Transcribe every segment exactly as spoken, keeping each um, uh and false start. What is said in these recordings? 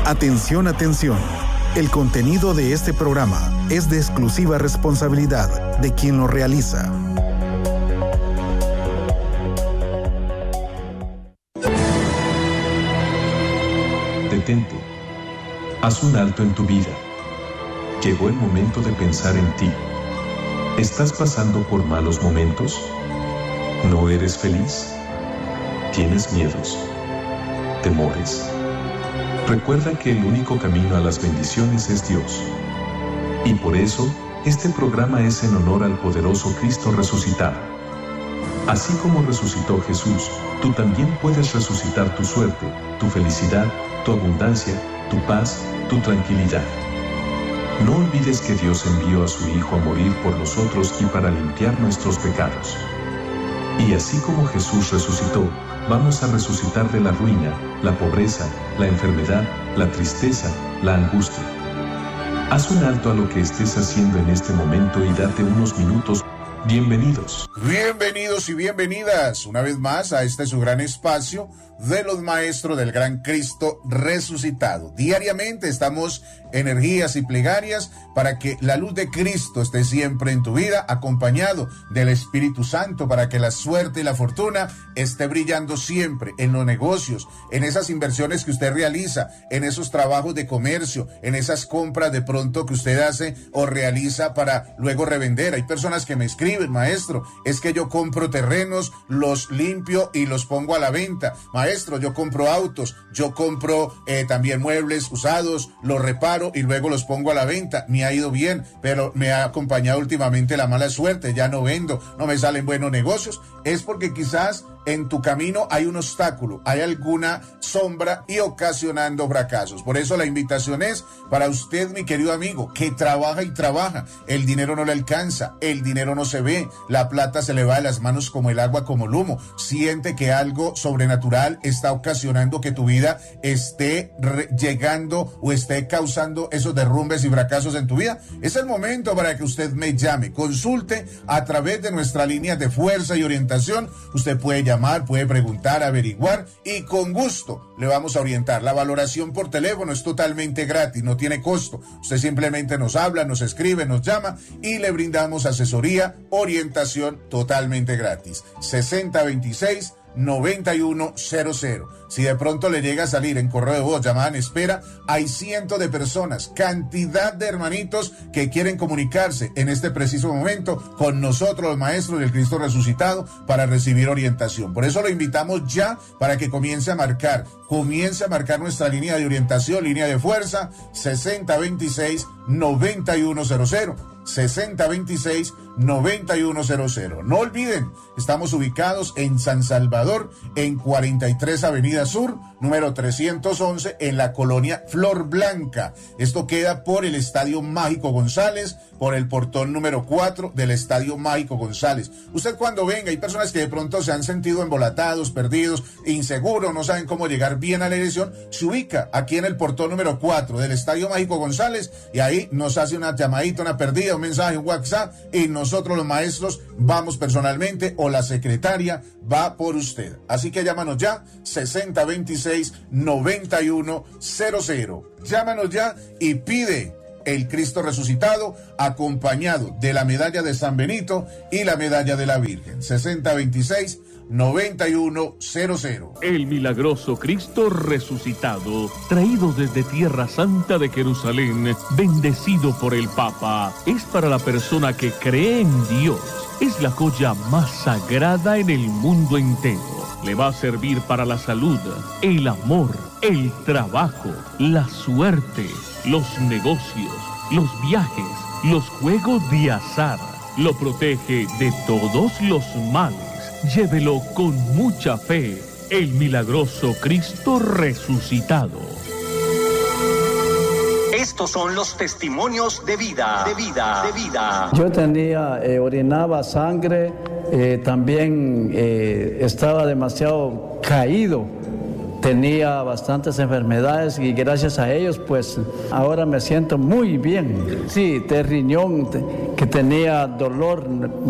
Atención, atención. El contenido de este programa es de exclusiva responsabilidad de quien lo realiza. Detente. Haz un alto en tu vida. Llegó el momento de pensar en ti. ¿Estás pasando por malos momentos? ¿No eres feliz? ¿Tienes miedos? ¿Temores? Recuerda que el único camino a las bendiciones es Dios. Y por eso, este programa es en honor al poderoso Cristo resucitado. Así como resucitó Jesús, tú también puedes resucitar tu suerte, tu felicidad, tu abundancia, tu paz, tu tranquilidad. No olvides que Dios envió a su Hijo a morir por nosotros y para limpiar nuestros pecados. Y así como Jesús resucitó, vamos a resucitar de la ruina, la pobreza, la enfermedad, la tristeza, la angustia. Haz un alto a lo que estés haciendo en este momento y date unos minutos. Bienvenidos. Bienvenidos y bienvenidas una vez más a este su gran espacio de los maestros del gran Cristo resucitado. Diariamente estamos energías y plegarias para que la luz de Cristo esté siempre en tu vida, acompañado del Espíritu Santo, para que la suerte y la fortuna esté brillando siempre en los negocios, en esas inversiones que usted realiza, en esos trabajos de comercio, en esas compras de pronto que usted hace o realiza para luego revender. Hay personas que me escriben: maestro, es que yo compro terrenos, los limpio y los pongo a la venta. Maestro, yo compro autos, yo compro eh, también muebles usados, los reparo y luego los pongo a la venta. Me ha ido bien, pero me ha acompañado últimamente la mala suerte, ya no vendo, no me salen buenos negocios. Es porque quizás en tu camino hay un obstáculo, hay alguna sombra y ocasionando fracasos. Por eso la invitación es para usted, mi querido amigo, que trabaja y trabaja. El dinero no le alcanza, el dinero no se ve, la plata se le va de las manos como el agua, como el humo. Siente que algo sobrenatural está ocasionando que tu vida esté re- llegando o esté causando esos derrumbes y fracasos en tu vida. Es el momento para que usted me llame, consulte a través de nuestra línea de fuerza y orientación. Usted puede llamar, puede preguntar, averiguar y con gusto le vamos a orientar. La valoración por teléfono es totalmente gratis, no tiene costo. Usted simplemente nos habla, nos escribe, nos llama y le brindamos asesoría, orientación totalmente gratis. sesenta veintiséis noventa y uno cero cero. Si de pronto le llega a salir en correo de voz, llamada en espera, hay cientos de personas, cantidad de hermanitos que quieren comunicarse en este preciso momento con nosotros, los maestros del Cristo resucitado, para recibir orientación. Por eso lo invitamos ya para que comience a marcar, comience a marcar nuestra línea de orientación, línea de fuerza, sesenta veintiséis noventa y uno cero cero. sesenta veintiséis noventa y uno cero cero. No olviden, estamos ubicados en San Salvador, en cuarenta y tres Avenida Sur, número trescientos once, en la colonia Flor Blanca. Esto queda por el Estadio Mágico González, por el portón número cuatro del Estadio Mágico González. Usted cuando venga, hay personas que de pronto se han sentido embolatados, perdidos, inseguros, no saben cómo llegar bien a la dirección, se ubica aquí en el portón número cuatro del Estadio Mágico González y ahí nos hace una llamadita, una perdida, un mensaje, un WhatsApp y nosotros los maestros vamos personalmente o la secretaria va por usted. Así que llámanos ya, sesenta veintiséis noventa y uno cero cero. Llámanos ya y pide el Cristo resucitado acompañado de la medalla de San Benito y la medalla de la Virgen. sesenta veintiséis noventa y uno cero cero. El milagroso Cristo resucitado, traído desde Tierra Santa de Jerusalén, bendecido por el Papa, es para la persona que cree en Dios. Es la joya más sagrada en el mundo entero. Le va a servir para la salud, el amor, el trabajo, la suerte, los negocios, los viajes, los juegos de azar. Lo protege de todos los males. Llévelo con mucha fe, el milagroso Cristo resucitado. Estos son los testimonios de vida, de vida, de vida. Yo tenía, eh, orinaba sangre, eh, también eh, estaba demasiado caído tenía bastantes enfermedades y gracias a ellos pues ahora me siento muy bien. Sí, de riñón, que tenía dolor,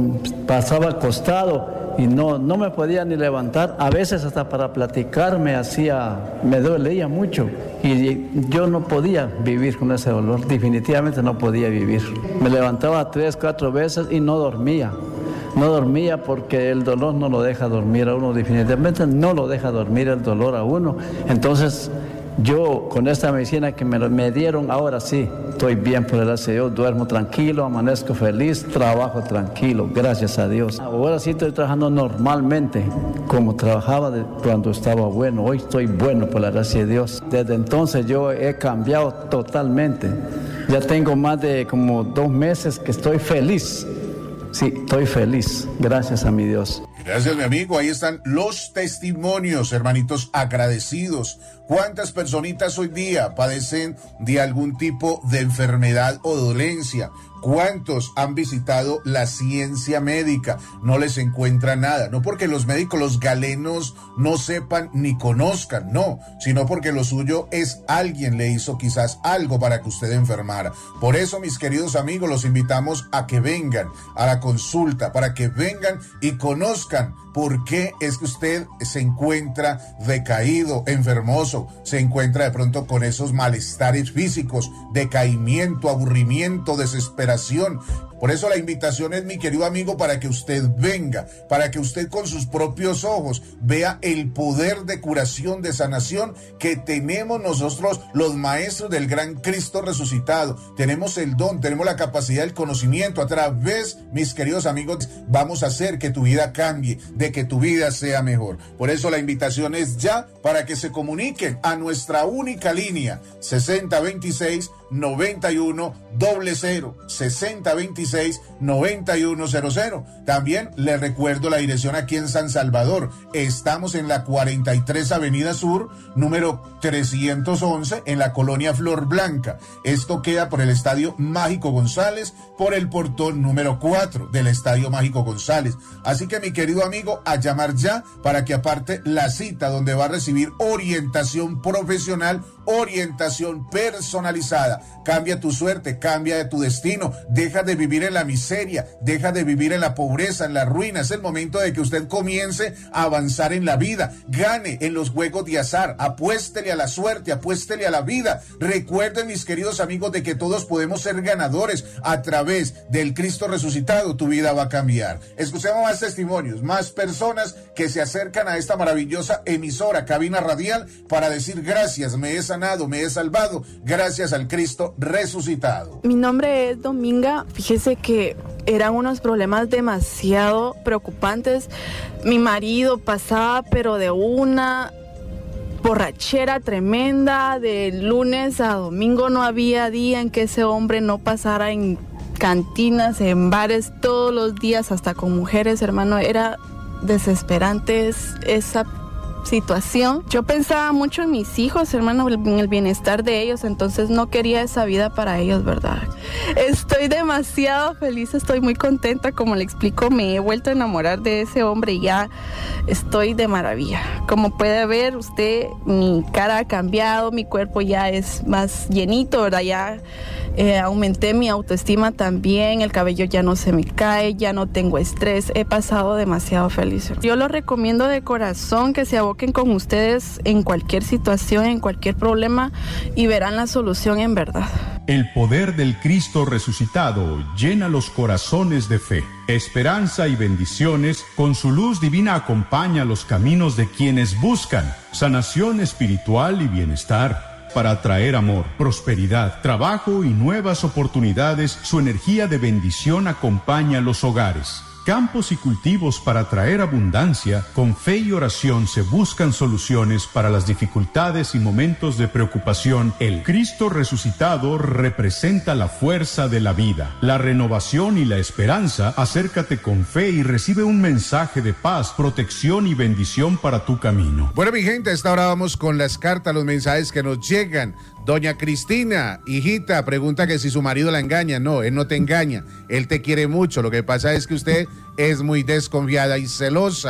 pasaba acostado y no, no me podía ni levantar, a veces hasta para platicar me hacía, me dolía mucho y yo no podía vivir con ese dolor, definitivamente no podía vivir. Me levantaba tres, cuatro veces y no dormía. No dormía porque el dolor no lo deja dormir a uno, definitivamente no lo deja dormir el dolor a uno. Entonces yo con esta medicina que me, me dieron, ahora sí, estoy bien por el gracia de Dios, duermo tranquilo, amanezco feliz, trabajo tranquilo, gracias a Dios. Ahora sí estoy trabajando normalmente, como trabajaba de, cuando estaba bueno, hoy estoy bueno por la gracia de Dios. Desde entonces yo he cambiado totalmente, ya tengo más de como dos meses que estoy feliz. Sí, estoy feliz, gracias a mi Dios. Gracias, mi amigo. Ahí están los testimonios, hermanitos, agradecidos. ¿Cuántas personitas hoy día padecen de algún tipo de enfermedad o dolencia? ¿Cuántos han visitado la ciencia médica? No les encuentra nada. No porque los médicos, los galenos, no sepan ni conozcan, no, sino porque lo suyo es alguien le hizo quizás algo para que usted enfermara. Por eso, mis queridos amigos, los invitamos a que vengan a la consulta, para que vengan y conozcan por qué es que usted se encuentra decaído, enfermoso, se encuentra de pronto con esos malestares físicos, decaimiento, aburrimiento, desesperación. Por eso la invitación es, mi querido amigo, para que usted venga, para que usted con sus propios ojos vea el poder de curación, de sanación que tenemos nosotros los maestros del gran Cristo resucitado. Tenemos el don, tenemos la capacidad, el conocimiento. A través, mis queridos amigos, vamos a hacer que tu vida cambie, de que tu vida sea mejor. Por eso la invitación es ya para que se comuniquen a nuestra única línea sesenta veintiséis noventa y uno cero cero, sesenta veintiséis noventa y uno cero cero. También les recuerdo la dirección aquí en San Salvador. Estamos en la cuarenta y tres Avenida Sur, número trescientos once, en la colonia Flor Blanca. Esto queda por el Estadio Mágico González, por el portón número cuatro del Estadio Mágico González. Así que, mi querido amigo, a llamar ya para que aparte la cita donde va a recibir orientación profesional, orientación personalizada. Cambia tu suerte, cambia de tu destino, deja de vivir en la miseria, deja de vivir en la pobreza, en la ruina. Es el momento de que usted comience a avanzar en la vida, gane en los juegos de azar, apuéstele a la suerte, apuéstele a la vida. Recuerden, mis queridos amigos, de que todos podemos ser ganadores a través del Cristo resucitado. Tu vida va a cambiar. Escuchemos más testimonios, más personas que se acercan a esta maravillosa emisora, cabina radial, para decir gracias, me he sanado, me he salvado, gracias al Cristo resucitado. Mi nombre es Dominga. Fíjese que eran unos problemas demasiado preocupantes. Mi marido pasaba, pero de una borrachera tremenda, de lunes a domingo no había día en que ese hombre no pasara en cantinas, en bares, todos los días, hasta con mujeres, hermano. Era desesperante esa situación. Yo pensaba mucho en mis hijos, hermano, en el bienestar de ellos, entonces no quería esa vida para ellos, ¿verdad? Estoy demasiado feliz, estoy muy contenta, como le explico, me he vuelto a enamorar de ese hombre y ya estoy de maravilla. Como puede ver usted, mi cara ha cambiado, mi cuerpo ya es más llenito, ¿verdad? Ya eh, aumenté mi autoestima también, el cabello ya no se me cae, ya no tengo estrés, he pasado demasiado feliz. Yo lo recomiendo de corazón que se aboquen con ustedes en cualquier situación, en cualquier problema y verán la solución en verdad. El poder del Cristo resucitado llena los corazones de fe, esperanza y bendiciones. Con su luz divina acompaña los caminos de quienes buscan sanación espiritual y bienestar. Para traer amor, prosperidad, trabajo y nuevas oportunidades, su energía de bendición acompaña los hogares. Campos y cultivos para traer abundancia. Con fe y oración se buscan soluciones para las dificultades y momentos de preocupación. El Cristo resucitado representa la fuerza de la vida, la renovación y la esperanza. Acércate con fe y recibe un mensaje de paz, protección y bendición para tu camino. Bueno, mi gente, a esta hora vamos con las cartas, los mensajes que nos llegan. Doña Cristina, hijita, pregunta que si su marido la engaña. No, él no te engaña, él te quiere mucho. Lo que pasa es que usted es muy desconfiada y celosa.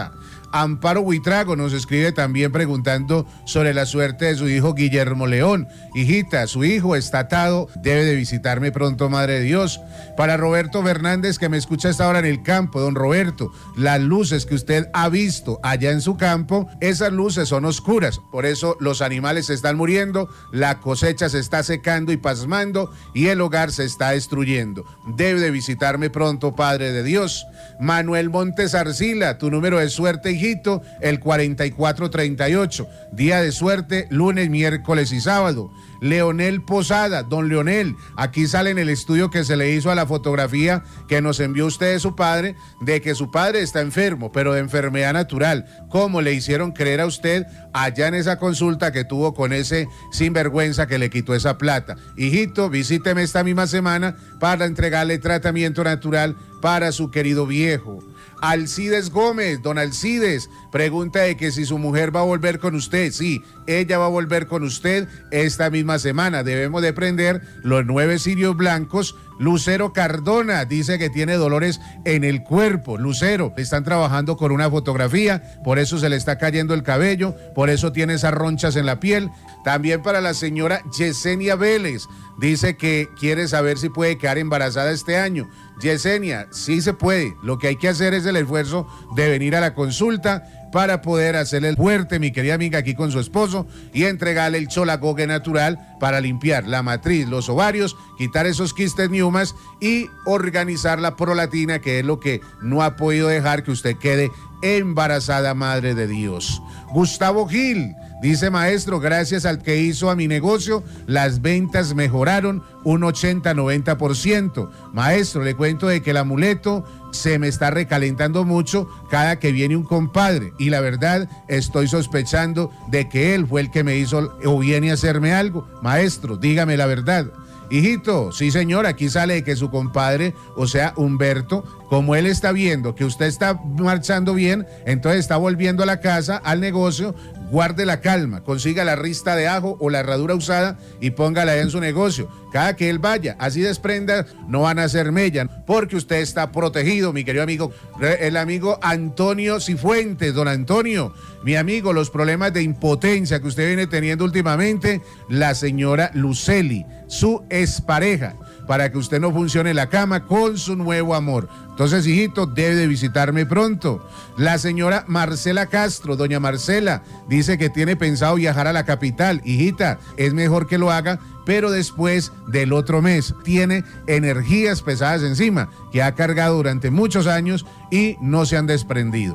Amparo Buitrago nos escribe también preguntando sobre la suerte de su hijo Guillermo León. Hijita, su hijo está atado, debe de visitarme pronto, Madre de Dios. Para Roberto Fernández, que me escucha hasta ahora en el campo, don Roberto, las luces que usted ha visto allá en su campo, esas luces son oscuras, por eso los animales se están muriendo, la cosecha se está secando y pasmando y el hogar se está destruyendo. Debe de visitarme pronto, Padre de Dios. Manuel Montes Arcila, tu número de suerte, hijito, el cuarenta y cuatro treinta y ocho, día de suerte, lunes, miércoles y sábado. Leonel Posada, don Leonel, aquí sale en el estudio que se le hizo a la fotografía que nos envió usted de su padre, de que su padre está enfermo, pero de enfermedad natural, como le hicieron creer a usted allá en esa consulta que tuvo con ese sinvergüenza que le quitó esa plata. Hijito, visíteme esta misma semana para entregarle tratamiento natural para su querido viejo. Alcides Gómez, don Alcides, pregunta de que si su mujer va a volver con usted. Sí, ella va a volver con usted esta misma semana. Debemos de prender los nueve cirios blancos. Lucero Cardona dice que tiene dolores en el cuerpo. Lucero, están trabajando con una fotografía, por eso se le está cayendo el cabello, por eso tiene esas ronchas en la piel. También para la señora Yesenia Vélez, dice que quiere saber si puede quedar embarazada este año. Yesenia, sí se puede, lo que hay que hacer es el esfuerzo de venir a la consulta para poder hacerle el fuerte, mi querida amiga, aquí con su esposo y entregarle el Cholagogue natural para limpiar la matriz, los ovarios, quitar esos quistes neumas y organizar la prolatina, que es lo que no ha podido dejar que usted quede embarazada, Madre de Dios. Gustavo Gil dice: maestro, gracias al que hizo a mi negocio, las ventas mejoraron un ochenta noventa por ciento. Maestro, le cuento de que el amuleto se me está recalentando mucho cada que viene un compadre y la verdad estoy sospechando de que él fue el que me hizo o viene a hacerme algo. Maestro, dígame la verdad. Hijito, sí señor, aquí sale de que su compadre, o sea, Humberto, como él está viendo que usted está marchando bien, entonces está volviendo a la casa, al negocio. Guarde la calma, consiga la rista de ajo o la herradura usada y póngala en su negocio. Cada que él vaya, así desprenda, no van a hacer mella, porque usted está protegido, mi querido amigo. El amigo Antonio Cifuentes, don Antonio, mi amigo, los problemas de impotencia que usted viene teniendo últimamente, la señora Luceli, su expareja, para que usted no funcione en la cama con su nuevo amor. Entonces, hijito, debe de visitarme pronto. La señora Marcela Castro, doña Marcela, dice que tiene pensado viajar a la capital. Hijita, es mejor que lo haga, pero después del otro mes. Tiene energías pesadas encima, que ha cargado durante muchos años y no se han desprendido.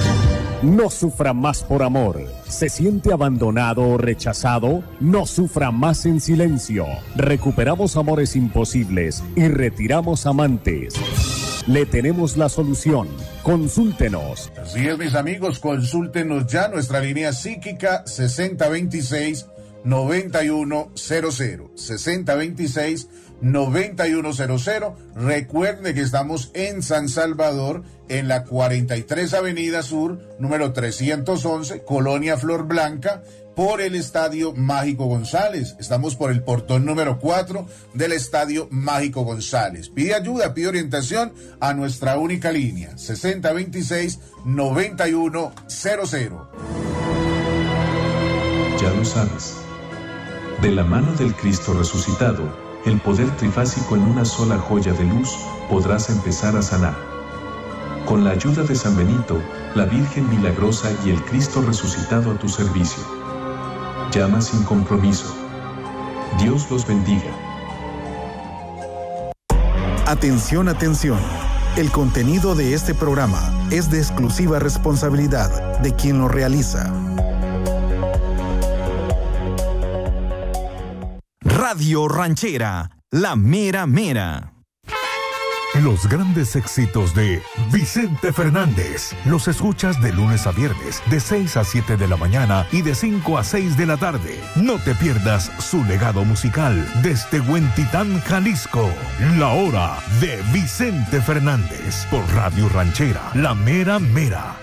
No sufra más por amor. ¿Se siente abandonado o rechazado? No sufra más en silencio. Recuperamos amores imposibles y retiramos amantes. Le tenemos la solución. Consúltenos. Así es, mis amigos, consúltenos ya. Nuestra línea psíquica sesenta veintiséis noventa y uno cero cero. sesenta veintiséis noventa y uno cero cero. Recuerde que estamos en San Salvador, en la cuarenta y tres Avenida Sur, número trescientos once, Colonia Flor Blanca, por el Estadio Mágico González. Estamos por el portón número cuatro del Estadio Mágico González. Pide ayuda, pide orientación a nuestra única línea, sesenta veintiséis noventa y uno cero cero. Ya lo sabes. De la mano del Cristo resucitado, el poder trifásico en una sola joya de luz, podrás empezar a sanar. Con la ayuda de San Benito, la Virgen Milagrosa y el Cristo resucitado a tu servicio. Llama sin compromiso. Dios los bendiga. Atención, atención. El contenido de este programa es de exclusiva responsabilidad de quien lo realiza. Radio Ranchera, la mera mera. Los grandes éxitos de Vicente Fernández los escuchas de lunes a viernes, de seis a siete de la mañana y de cinco a seis de la tarde. No te pierdas su legado musical desde Huentitán, Jalisco. La hora de Vicente Fernández por Radio Ranchera, la mera mera.